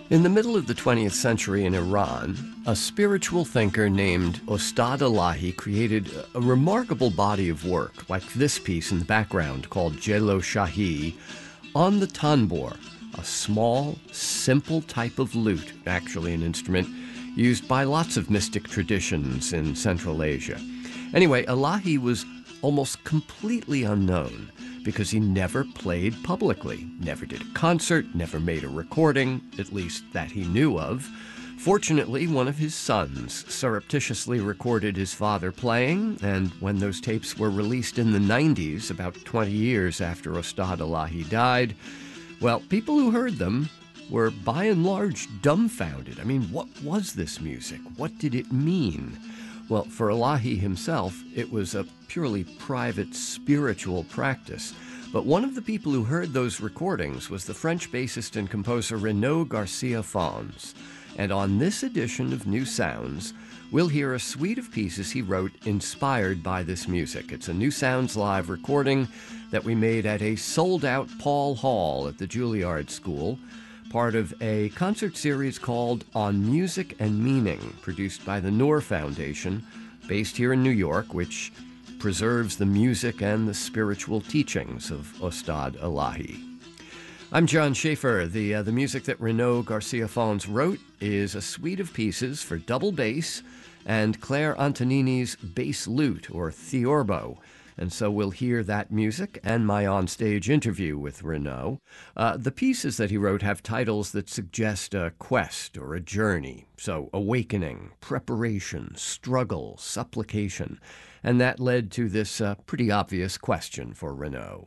In the middle of the 20th century in Iran, a spiritual thinker named Ostad Elahi created a remarkable body of work, like this piece in the background called Jelo Shahi, on the tanbur, a small, simple type of lute, actually an instrument used by lots of mystic traditions in Central Asia. Anyway, Elahi was almost completely unknown because he never played publicly, never did a concert, never made a recording, at least that he knew of. Fortunately, one of his sons surreptitiously recorded his father playing, and when those tapes were released in the 90s, about 20 years after Ostad Elahi died, well, people who heard them were by and large dumbfounded. I mean, what was this music? What did it mean? Well, for Elahi himself, it was a purely private spiritual practice. But one of the people who heard those recordings was the French bassist and composer Renaud Garcia Fons. And on this edition of New Sounds, we'll hear a suite of pieces he wrote inspired by this music. It's a New Sounds live recording that we made at a sold-out Paul Hall at the Juilliard School, part of a concert series called On Music and Meaning, produced by the Noor Foundation, based here in New York, which preserves the music and the spiritual teachings of Ostad Elahi. I'm John Schaefer. The music that Renaud Garcia Fons wrote is a suite of pieces for double bass and Claire Antonini's bass lute, or theorbo. And so we'll hear that music and my onstage interview with Renaud. The pieces that he wrote have titles that suggest a quest or a journey. So awakening, preparation, struggle, supplication. And that led to this pretty obvious question for Renaud.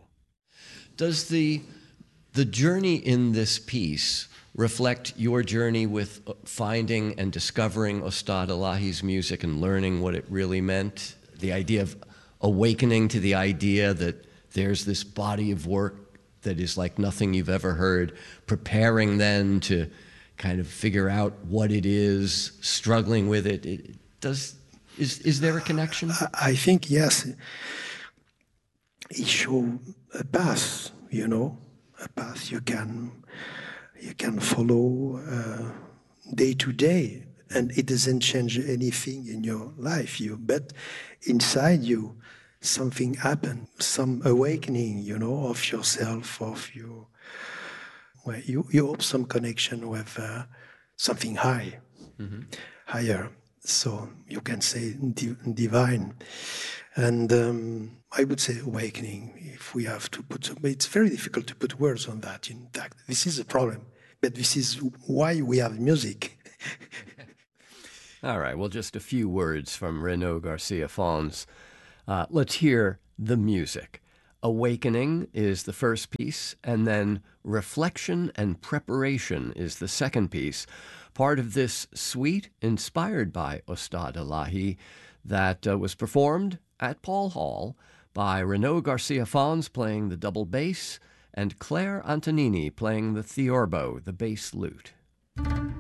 Does the journey in this piece reflect your journey with finding and discovering Ostad Elahi's music and learning what it really meant? The idea of awakening to the idea that there's this body of work that is like nothing you've ever heard, preparing then to kind of figure out what it is, struggling with it. Is there a connection? I think, yes. It shows a path, a path you can follow day to day, and it doesn't change anything in your life. But inside you, something happened, some awakening, of yourself, you hope some connection with something higher. So you can say divine. And I would say awakening, if we have to put some, but it's very difficult to put words on that. In fact, this is a problem, but this is why we have music. All right, well, just a few words from Renaud Garcia Fons. Let's hear the music. Awakening is the first piece, and then Reflection and Preparation is the second piece, part of this suite inspired by Ostad Elahi that was performed at Paul Hall by Renaud Garcia Fons playing the double bass and Claire Antonini playing the theorbo, the bass lute.